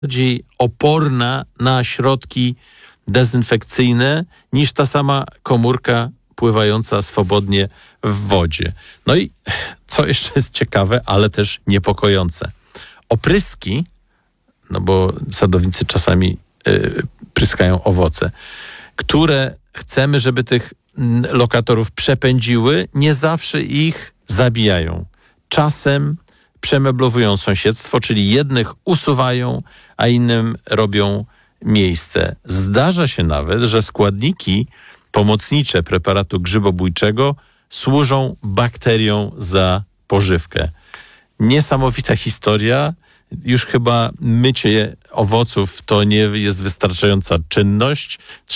bardziej oporna na środki dezynfekcyjne niż ta sama komórka pływająca swobodnie w wodzie. No i co jeszcze jest ciekawe, ale też niepokojące. Opryski, no bo sadownicy czasami pryskają owoce, które chcemy, żeby tych lokatorów przepędziły, nie zawsze ich zabijają. Czasem przemeblowują sąsiedztwo, czyli jednych usuwają, a innym robią miejsce. Zdarza się nawet, że składniki pomocnicze preparatu grzybobójczego służą bakteriom za pożywkę. Niesamowita historia. Już chyba mycie owoców to nie jest wystarczająca czynność.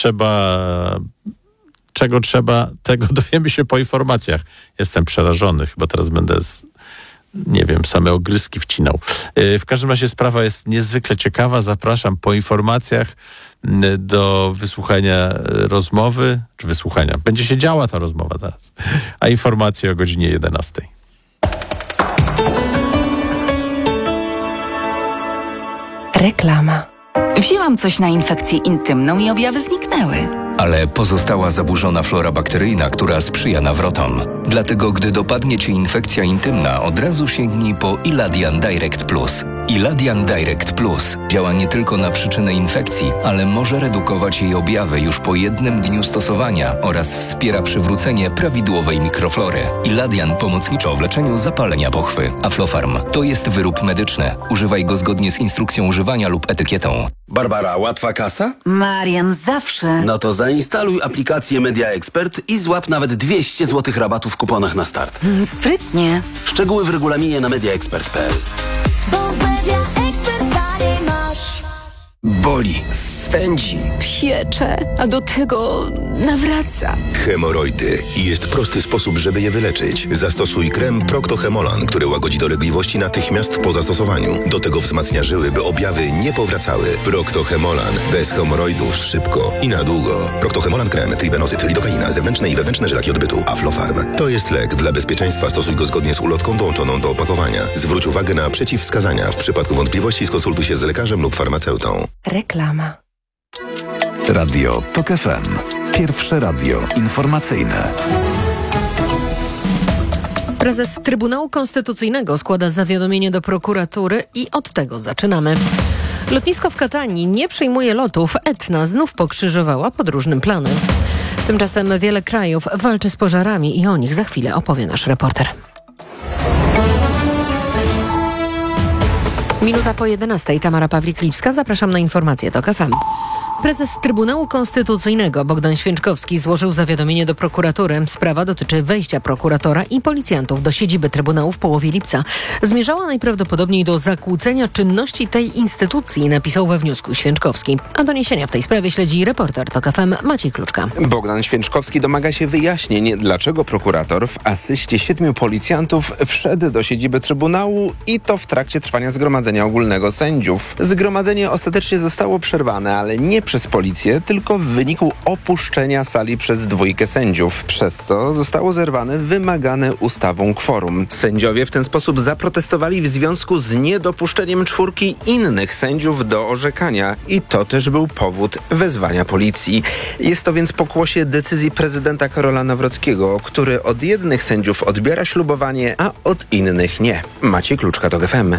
Czego trzeba, tego dowiemy się po informacjach. Jestem przerażony. Chyba teraz będę same ogryzki wcinał. W każdym razie sprawa jest niezwykle ciekawa. Zapraszam po informacjach do wysłuchania rozmowy, czy wysłuchania. Będzie się działa ta rozmowa teraz. A informacje o godzinie 11. Reklama. Wzięłam coś na infekcję intymną i objawy zniknęły. Ale pozostała zaburzona flora bakteryjna, która sprzyja nawrotom. Dlatego, gdy dopadnie Cię infekcja intymna, od razu sięgnij po Iladian Direct Plus. Iladian Direct Plus działa nie tylko na przyczynę infekcji, ale może redukować jej objawy już po 1 dniu stosowania oraz wspiera przywrócenie prawidłowej mikroflory. Iladian pomocniczo w leczeniu zapalenia pochwy. Aflofarm to jest wyrób medyczny. Używaj go zgodnie z instrukcją używania lub etykietą. Barbara, łatwa kasa? Marian, zawsze. No to zainstaluj aplikację Media Expert i złap nawet 200 zł rabatu w kuponach na start. Sprytnie. Szczegóły w regulaminie na mediaexpert.pl. Boli, swędzi, Piecze, a do tego nawraca. Hemoroidy. I jest prosty sposób, żeby je wyleczyć. Zastosuj krem Procto-Hemolan, który łagodzi dolegliwości natychmiast po zastosowaniu. Do tego wzmacnia żyły, by objawy nie powracały. Procto-Hemolan. Bez hemoroidów szybko i na długo. Procto-Hemolan krem, tribenozyt, lidokaina, zewnętrzne i wewnętrzne żylaki odbytu. Aflofarm. To jest lek. Dla bezpieczeństwa stosuj go zgodnie z ulotką dołączoną do opakowania. Zwróć uwagę na przeciwwskazania. W przypadku wątpliwości skonsultuj się z lekarzem lub farmaceutą. Reklama. Radio TOK FM. Pierwsze radio informacyjne. Prezes Trybunału Konstytucyjnego składa zawiadomienie do prokuratury i od tego zaczynamy. Lotnisko w Katanii nie przyjmuje lotów. Etna znów pokrzyżowała podróżnym plany. Tymczasem wiele krajów walczy z pożarami i o nich za chwilę opowie nasz reporter. Minuta po 11. Tamara Pawlik-Lipska. Zapraszam na informacje TOK FM. Prezes Trybunału Konstytucyjnego Bogdan Święczkowski złożył zawiadomienie do prokuratury. Sprawa dotyczy wejścia prokuratora i policjantów do siedziby Trybunału w połowie lipca. Zmierzała najprawdopodobniej do zakłócenia czynności tej instytucji, napisał we wniosku Święczkowski. A doniesienia w tej sprawie śledzi reporter TOK FM Maciej Kluczka. Bogdan Święczkowski domaga się wyjaśnień, dlaczego prokurator w asyście 7 policjantów wszedł do siedziby Trybunału i to w trakcie trwania Zgromadzenia Ogólnego Sędziów. Zgromadzenie ostatecznie zostało przerwane, ale nie przez policję, tylko w wyniku opuszczenia sali przez 2 sędziów, przez co zostało zerwane wymagane ustawą kworum. Sędziowie w ten sposób zaprotestowali w związku z niedopuszczeniem 4 innych sędziów do orzekania i to też był powód wezwania policji. Jest to więc pokłosie decyzji prezydenta Karola Nawrockiego, który od jednych sędziów odbiera ślubowanie, a od innych nie. Maciej Kluczka, TOK FM.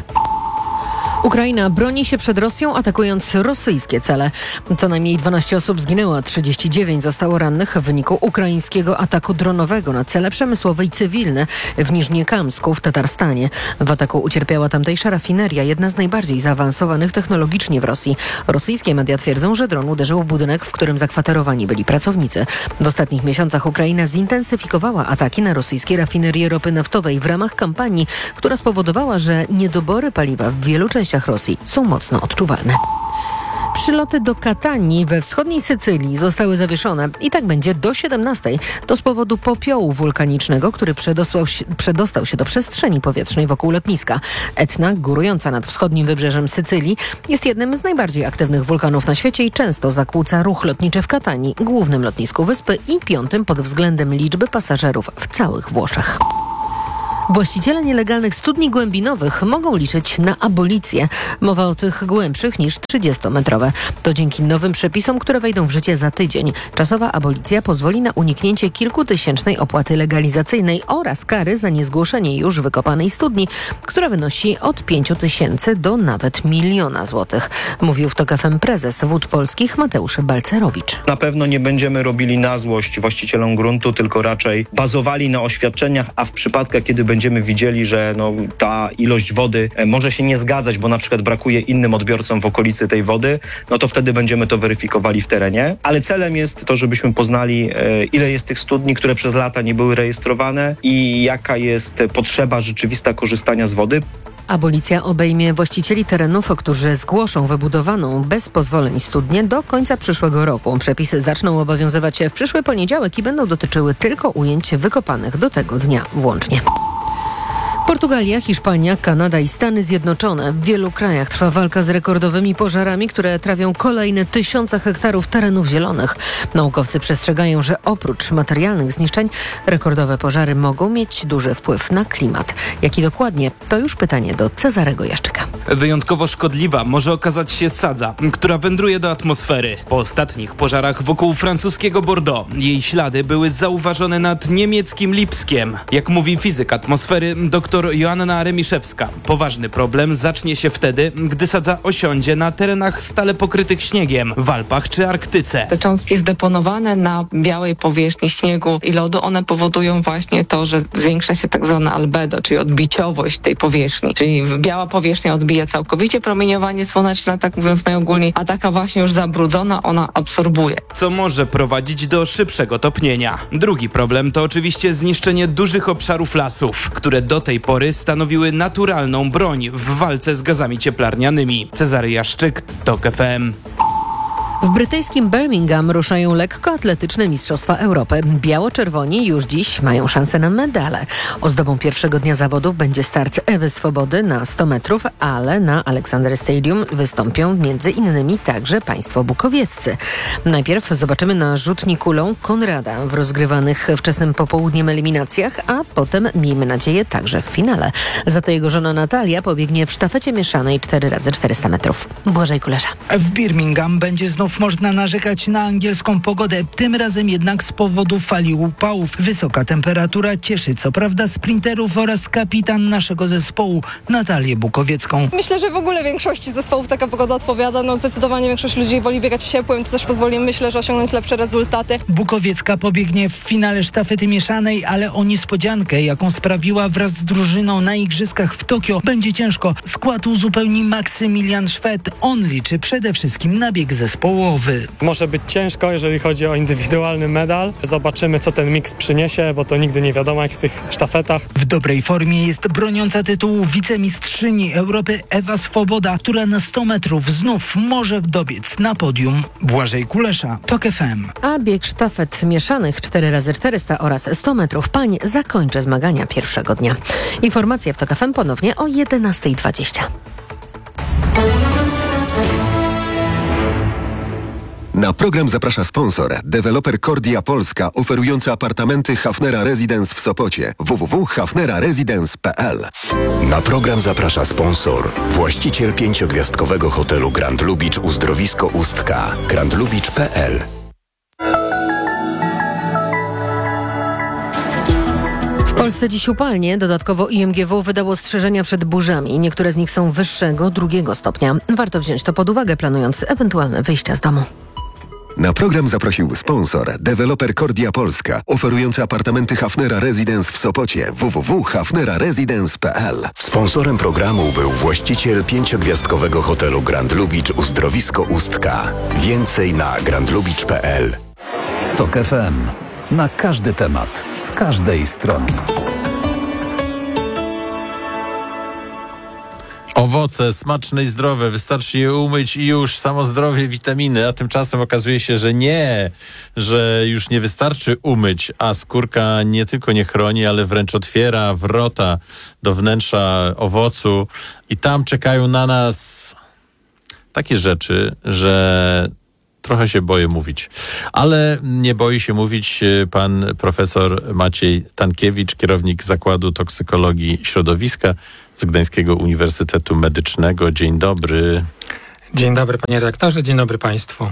Ukraina broni się przed Rosją, atakując rosyjskie cele. Co najmniej 12 osób zginęło, a 39 zostało rannych w wyniku ukraińskiego ataku dronowego na cele przemysłowe i cywilne w Niżniekamsku w Tatarstanie. W ataku ucierpiała tamtejsza rafineria, jedna z najbardziej zaawansowanych technologicznie w Rosji. Rosyjskie media twierdzą, że dron uderzył w budynek, w którym zakwaterowani byli pracownicy. W ostatnich miesiącach Ukraina zintensyfikowała ataki na rosyjskie rafinerie ropy naftowej w ramach kampanii, która spowodowała, że niedobory paliwa w wielu częściach Rosji są mocno odczuwalne. Przyloty do Katanii we wschodniej Sycylii zostały zawieszone i tak będzie do 17. To z powodu popiołu wulkanicznego, który przedostał się do przestrzeni powietrznej wokół lotniska. Etna, górująca nad wschodnim wybrzeżem Sycylii, jest jednym z najbardziej aktywnych wulkanów na świecie i często zakłóca ruch lotniczy w Katanii, głównym lotnisku wyspy i 5. pod względem liczby pasażerów w całych Włoszech. Właściciele nielegalnych studni głębinowych mogą liczyć na abolicję. Mowa o tych głębszych niż 30-metrowe. To dzięki nowym przepisom, które wejdą w życie za tydzień. Czasowa abolicja pozwoli na uniknięcie kilkutysięcznej opłaty legalizacyjnej oraz kary za niezgłoszenie już wykopanej studni, która wynosi od 5 000 do nawet 1 000 000 złotych. Mówił w TOK FM prezes Wód Polskich Mateusz Balcerowicz. Na pewno nie będziemy robili na złość właścicielom gruntu, tylko raczej bazowali na oświadczeniach, a w przypadkach, kiedy będziemy widzieli, że ta ilość wody może się nie zgadzać, bo na przykład brakuje innym odbiorcom w okolicy tej wody, to wtedy będziemy to weryfikowali w terenie. Ale celem jest to, żebyśmy poznali, ile jest tych studni, które przez lata nie były rejestrowane i jaka jest potrzeba rzeczywista korzystania z wody. Abolicja obejmie właścicieli terenów, którzy zgłoszą wybudowaną bez pozwoleń studnię do końca przyszłego roku. Przepisy zaczną obowiązywać w przyszły poniedziałek i będą dotyczyły tylko ujęć wykopanych do tego dnia włącznie. Portugalia, Hiszpania, Kanada i Stany Zjednoczone. W wielu krajach trwa walka z rekordowymi pożarami, które trawią kolejne tysiące hektarów terenów zielonych. Naukowcy przestrzegają, że oprócz materialnych zniszczeń rekordowe pożary mogą mieć duży wpływ na klimat. Jaki dokładnie? To już pytanie do Cezarego Jaszczyka. Wyjątkowo szkodliwa może okazać się sadza, która wędruje do atmosfery. Po ostatnich pożarach wokół francuskiego Bordeaux jej ślady były zauważone nad niemieckim Lipskiem. Jak mówi fizyk atmosfery dr Joanna Remiszewska, poważny problem zacznie się wtedy, gdy sadza osiądzie na terenach stale pokrytych śniegiem, w Alpach czy Arktyce. Te cząstki zdeponowane na białej powierzchni śniegu i lodu, one powodują właśnie to, że zwiększa się tak zwana albedo, czyli odbiciowość tej powierzchni. Czyli biała powierzchnia odbija całkowicie promieniowanie słoneczne, tak mówiąc najogólniej, a taka właśnie już zabrudzona, ona absorbuje. Co może prowadzić do szybszego topnienia. Drugi problem to oczywiście zniszczenie dużych obszarów lasów, które do tej pory stanowiły naturalną broń w walce z gazami cieplarnianymi. Cezary Jaszczyk, TOK FM. W brytyjskim Birmingham ruszają lekkoatletyczne Mistrzostwa Europy. Biało-czerwoni już dziś mają szansę na medale. Ozdobą pierwszego dnia zawodów będzie start Ewy Swobody na 100 metrów, ale na Alexander Stadium wystąpią między innymi także państwo bukowieccy. Najpierw zobaczymy na rzutni kulą Konrada w rozgrywanych wczesnym popołudniem eliminacjach, a potem, miejmy nadzieję, także w finale. Za to jego żona Natalia pobiegnie w sztafecie mieszanej 4x400 metrów. Błażej Kulesza. W Birmingham będzie znów można narzekać na angielską pogodę, tym razem jednak z powodu fali upałów. Wysoka temperatura cieszy co prawda sprinterów oraz kapitan naszego zespołu, Natalię Bukowiecką. Myślę, że w ogóle większości zespołów taka pogoda odpowiada. Zdecydowanie większość ludzi woli biegać w ciepłym, to też pozwoli, myślę, że osiągnąć lepsze rezultaty. Bukowiecka pobiegnie w finale sztafety mieszanej, ale o niespodziankę, jaką sprawiła wraz z drużyną na igrzyskach w Tokio, będzie ciężko. Skład uzupełni Maksymilian Szwed. On liczy przede wszystkim na bieg zespołowy. Może być ciężko, jeżeli chodzi o indywidualny medal. Zobaczymy, co ten miks przyniesie, bo to nigdy nie wiadomo, jak w tych sztafetach. W dobrej formie jest broniąca tytułu wicemistrzyni Europy Ewa Swoboda, która na 100 metrów znów może dobiec na podium. Błażej Kulesza, TOK FM. A bieg sztafet mieszanych 4x400 oraz 100 metrów pań zakończy zmagania pierwszego dnia. Informacje w TOK FM ponownie o 11:20. Na program zaprasza sponsor, deweloper Kordia Polska, oferujący apartamenty Hafnera Residence w Sopocie. www.hafneraresidence.pl. Na program zaprasza sponsor, właściciel 5-gwiazdkowego hotelu Grand Lubicz Uzdrowisko Ustka. grandlubicz.pl. W Polsce dziś upalnie. Dodatkowo IMGW wydało ostrzeżenia przed burzami. Niektóre z nich są wyższego, 2 stopnia. Warto wziąć to pod uwagę, planując ewentualne wyjścia z domu. Na program zaprosił sponsor, deweloper Kordia Polska, oferujący apartamenty Hafnera Residence w Sopocie. www.hafneraresidence.pl. Sponsorem programu był właściciel 5-gwiazdkowego hotelu Grand Lubicz Uzdrowisko Ustka. Więcej na grandlubicz.pl. TOK FM. Na każdy temat, z każdej strony. Owoce smaczne i zdrowe, wystarczy je umyć i już samo zdrowie, witaminy, a tymczasem okazuje się, że nie, że już nie wystarczy umyć, a skórka nie tylko nie chroni, ale wręcz otwiera wrota do wnętrza owocu i tam czekają na nas takie rzeczy, że trochę się boję mówić. Ale nie boi się mówić pan profesor Maciej Tankiewicz, kierownik Zakładu Toksykologii Środowiska z Gdańskiego Uniwersytetu Medycznego. Dzień dobry. Dzień dobry, panie redaktorze, dzień dobry państwu.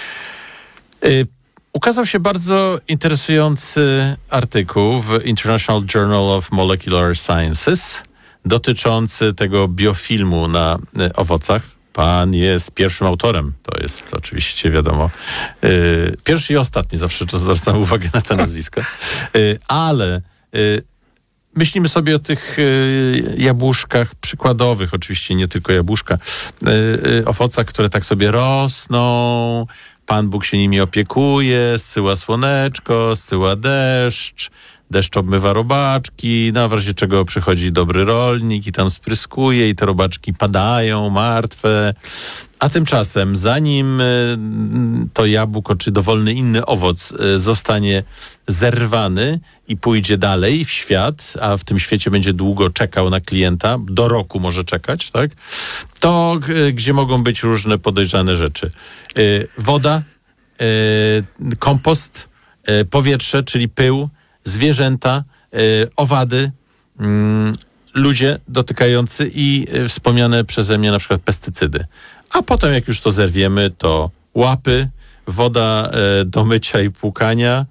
Ukazał się bardzo interesujący artykuł w International Journal of Molecular Sciences dotyczący tego biofilmu na owocach. Pan jest pierwszym autorem, to jest oczywiście wiadomo. Pierwszy i ostatni, zawsze zwracam uwagę na te nazwiska. Ale myślimy sobie o tych jabłuszkach przykładowych, oczywiście nie tylko jabłuszka, owocach, które tak sobie rosną. Pan Bóg się nimi opiekuje, zsyła słoneczko, zsyła deszcz, deszcz obmywa robaczki, w razie czego przychodzi dobry rolnik i tam spryskuje i te robaczki padają martwe. A tymczasem, zanim to jabłko czy dowolny inny owoc zostanie zerwany i pójdzie dalej w świat, a w tym świecie będzie długo czekał na klienta, do roku może czekać, tak? To gdzie mogą być różne podejrzane rzeczy. Woda, kompost, powietrze, czyli pył, zwierzęta, owady, ludzie dotykający i wspomniane przeze mnie na przykład pestycydy. A potem jak już to zerwiemy, to łapy, woda do mycia i płukania,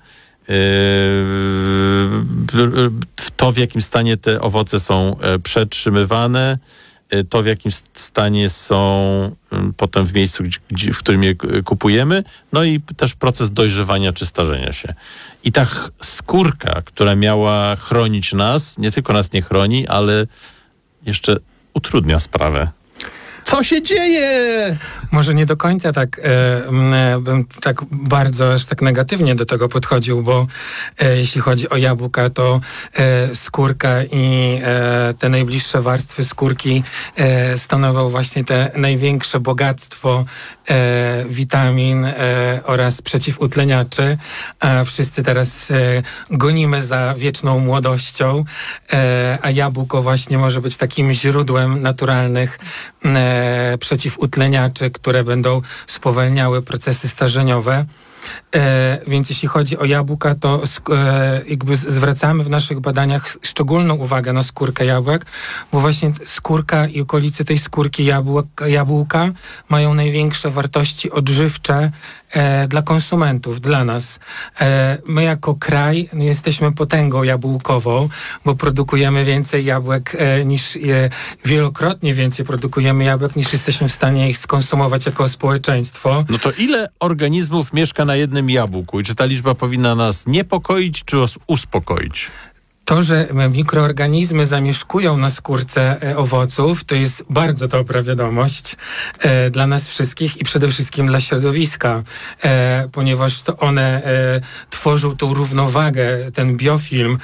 to w jakim stanie te owoce są przetrzymywane, to w jakim stanie są potem w miejscu, w którym je kupujemy, no i też proces dojrzewania czy starzenia się. I ta skórka, która miała chronić nas, nie tylko nas nie chroni, ale jeszcze utrudnia sprawę. Co się dzieje? Może nie do końca tak bym tak bardzo aż tak negatywnie do tego podchodził, bo jeśli chodzi o jabłka, to skórka i te najbliższe warstwy skórki stanowią właśnie te największe bogactwo witamin oraz przeciwutleniaczy, a wszyscy teraz gonimy za wieczną młodością, a jabłko właśnie może być takim źródłem naturalnych przeciwutleniaczy, które będą spowalniały procesy starzeniowe. Więc jeśli chodzi o jabłka, to jakby zwracamy w naszych badaniach szczególną uwagę na skórkę jabłek, bo właśnie skórka i okolice tej skórki jabłka mają największe wartości odżywcze dla konsumentów, dla nas. My jako kraj jesteśmy potęgą jabłkową, bo produkujemy więcej jabłek wielokrotnie więcej produkujemy jabłek, niż jesteśmy w stanie ich skonsumować jako społeczeństwo. No to ile organizmów mieszka na jednym jabłku i czy ta liczba powinna nas niepokoić czy uspokoić? To, że mikroorganizmy zamieszkują na skórce owoców, to jest bardzo dobra wiadomość dla nas wszystkich i przede wszystkim dla środowiska, ponieważ to one tworzą tą równowagę, ten biofilm,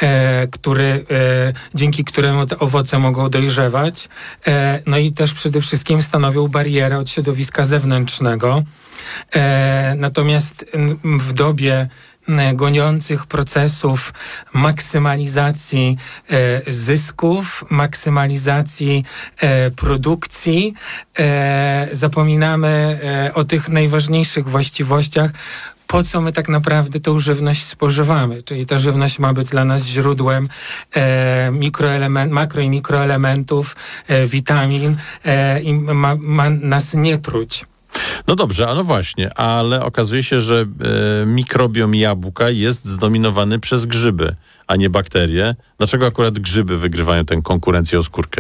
dzięki któremu te owoce mogą dojrzewać, no i też przede wszystkim stanowią barierę od środowiska zewnętrznego. Natomiast w dobie goniących procesów maksymalizacji zysków, maksymalizacji produkcji, zapominamy o tych najważniejszych właściwościach, po co my tak naprawdę tą żywność spożywamy. Czyli ta żywność ma być dla nas źródłem makro i mikroelementów, witamin i ma nas nie truć. No dobrze, a no właśnie, ale okazuje się, że mikrobiom jabłka jest zdominowany przez grzyby, a nie bakterie. Dlaczego akurat grzyby wygrywają tę konkurencję o skórkę?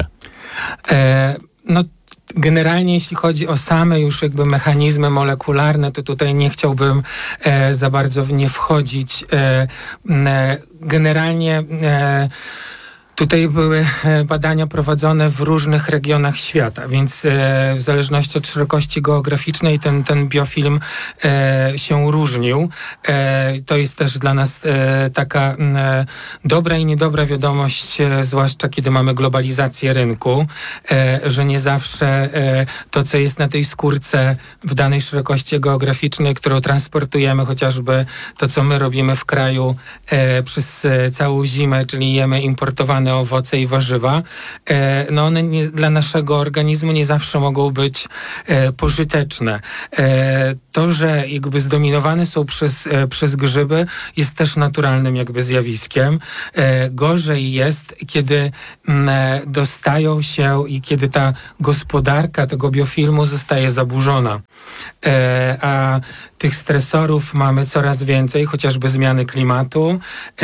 Generalnie jeśli chodzi o same już jakby mechanizmy molekularne, to tutaj nie chciałbym za bardzo w nie wchodzić. Generalnie tutaj były badania prowadzone w różnych regionach świata, więc w zależności od szerokości geograficznej ten biofilm się różnił. To jest też dla nas taka dobra i niedobra wiadomość, zwłaszcza kiedy mamy globalizację rynku, że nie zawsze to, co jest na tej skórce w danej szerokości geograficznej, którą transportujemy, chociażby to, co my robimy w kraju przez całą zimę, czyli jemy importowany dane owoce i warzywa, no one dla naszego organizmu nie zawsze mogą być pożyteczne. To, że jakby zdominowane są przez grzyby, jest też naturalnym jakby zjawiskiem. Gorzej jest, kiedy dostają się i kiedy ta gospodarka tego biofilmu zostaje zaburzona. A tych stresorów mamy coraz więcej, chociażby zmiany klimatu,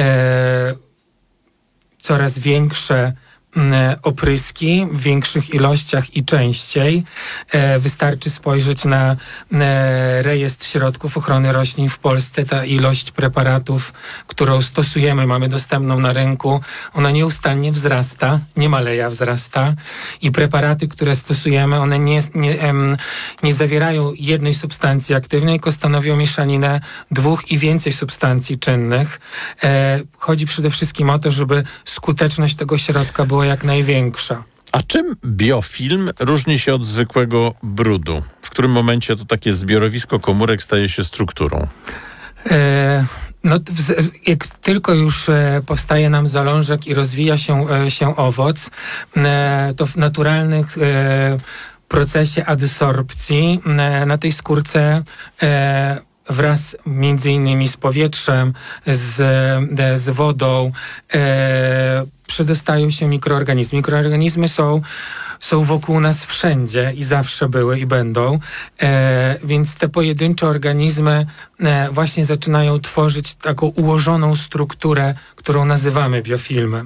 coraz większe opryski w większych ilościach i częściej. Wystarczy spojrzeć na rejestr środków ochrony roślin w Polsce. Ta ilość preparatów, którą stosujemy, mamy dostępną na rynku, ona nieustannie wzrasta, nie maleje, wzrasta. I preparaty, które stosujemy, one nie zawierają jednej substancji aktywnej, tylko stanowią mieszaninę 2 i więcej substancji czynnych. Chodzi przede wszystkim o to, żeby skuteczność tego środka była jak największa. A czym biofilm różni się od zwykłego brudu? W którym momencie to takie zbiorowisko komórek staje się strukturą? No, jak tylko już powstaje nam zalążek i rozwija się owoc, to w naturalnych procesie adsorpcji na tej skórce wraz między innymi z powietrzem, z wodą, przedostają się mikroorganizmy. Mikroorganizmy są wokół nas wszędzie i zawsze były i będą, więc te pojedyncze organizmy właśnie zaczynają tworzyć taką ułożoną strukturę, którą nazywamy biofilmem.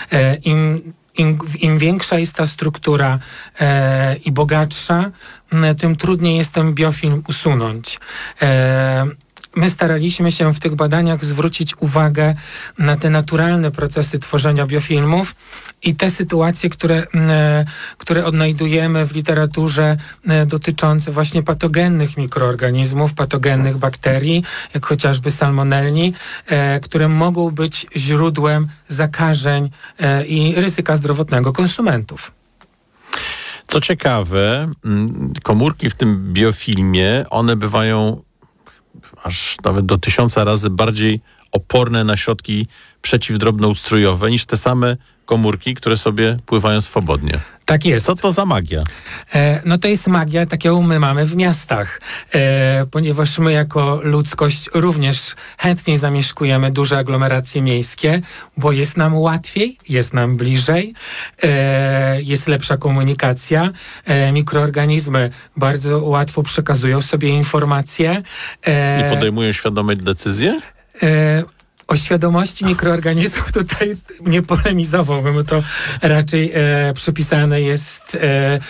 Im większa jest ta struktura i bogatsza, tym trudniej jest ten biofilm usunąć. My staraliśmy się w tych badaniach zwrócić uwagę na te naturalne procesy tworzenia biofilmów i te sytuacje, które odnajdujemy w literaturze dotyczące właśnie patogennych mikroorganizmów, patogennych bakterii, jak chociażby salmonelli, które mogą być źródłem zakażeń i ryzyka zdrowotnego konsumentów. Co ciekawe, komórki w tym biofilmie, one bywają aż nawet do 1000 razy bardziej oporne na środki przeciwdrobnoustrojowe niż te same komórki, które sobie pływają swobodnie. Tak jest. Co to za magia? No to jest magia, taką my mamy w miastach, ponieważ my jako ludzkość również chętniej zamieszkujemy duże aglomeracje miejskie, bo jest nam łatwiej, jest nam bliżej, jest lepsza komunikacja, mikroorganizmy bardzo łatwo przekazują sobie informacje. I podejmują świadome decyzje? O świadomości mikroorganizmów tutaj nie polemizowałbym, to raczej przypisane jest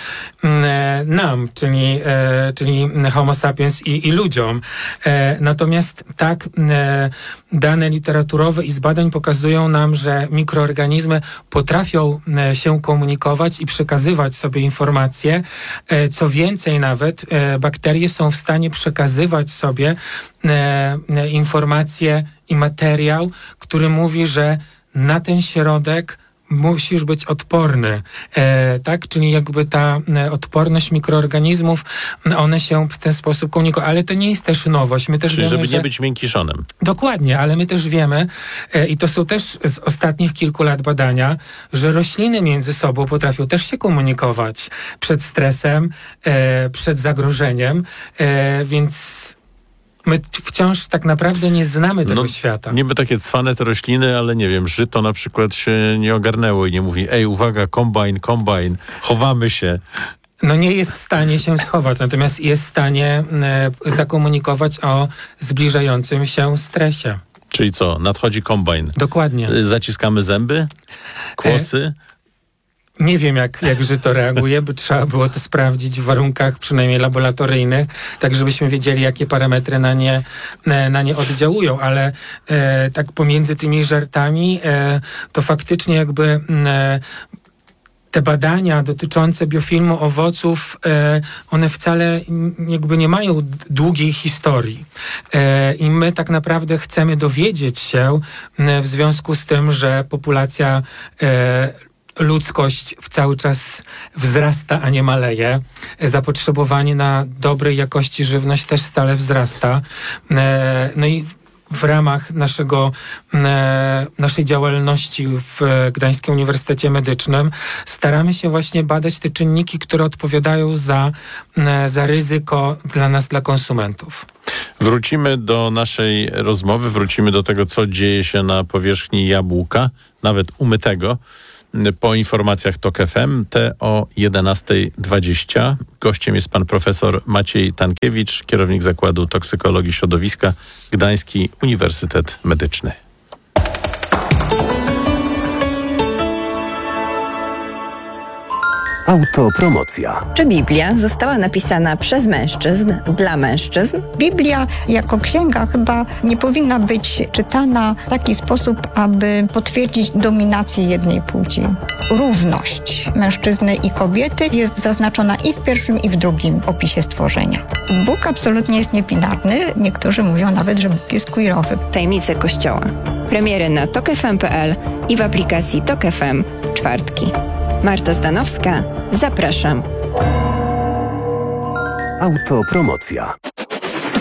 nam, czyli Homo sapiens i ludziom. Natomiast tak, dane literaturowe i z badań pokazują nam, że mikroorganizmy potrafią się komunikować i przekazywać sobie informacje. Co więcej nawet, bakterie są w stanie przekazywać sobie informacje i materiał, który mówi, że na ten środek musisz być odporny, tak? Czyli jakby ta odporność mikroorganizmów, one się w ten sposób komunikują, ale to nie jest też nowość. My też czyli wiemy, żeby nie być miękiszonem. Dokładnie, ale my też wiemy, i to są też z ostatnich kilku lat badania, że rośliny między sobą potrafią też się komunikować przed stresem, przed zagrożeniem, więc my wciąż tak naprawdę nie znamy tego świata. Niby takie cwane te rośliny, ale nie wiem, żyto na przykład się nie ogarnęło i nie mówi, ej, uwaga, kombajn, chowamy się. No nie jest w stanie się schować, natomiast jest w stanie zakomunikować o zbliżającym się stresie. Czyli co, nadchodzi kombajn. Dokładnie. Zaciskamy zęby, kłosy. Nie wiem, jak żyto reaguje, by trzeba było to sprawdzić w warunkach przynajmniej laboratoryjnych, tak żebyśmy wiedzieli, jakie parametry na nie oddziałują, ale tak pomiędzy tymi żartami to faktycznie jakby te badania dotyczące biofilmu owoców, one wcale jakby nie mają długiej historii. I my tak naprawdę chcemy dowiedzieć się w związku z tym, że populacja ludzkość cały czas wzrasta, a nie maleje. Zapotrzebowanie na dobrej jakości żywność też stale wzrasta. No i w ramach naszej działalności w Gdańskim Uniwersytecie Medycznym staramy się właśnie badać te czynniki, które odpowiadają za ryzyko dla nas, dla konsumentów. Wrócimy do naszej rozmowy, wrócimy do tego, co dzieje się na powierzchni jabłka, nawet umytego, po informacjach TOK FM, te o 11:20. Gościem jest pan profesor Maciej Tankiewicz, kierownik Zakładu Toksykologii Środowiska, Gdański Uniwersytet Medyczny. Autopromocja. Czy Biblia została napisana przez mężczyzn, dla mężczyzn? Biblia jako księga chyba nie powinna być czytana w taki sposób, aby potwierdzić dominację jednej płci. Równość mężczyzny i kobiety jest zaznaczona i w pierwszym, i w drugim opisie stworzenia. Bóg absolutnie jest niebinarny. Niektórzy mówią nawet, że Bóg jest queerowy. Tajemnice Kościoła. Premiery na tokfm.pl i w aplikacji TOK FM w czwartki. Marta Zdanowska, zapraszam. Autopromocja.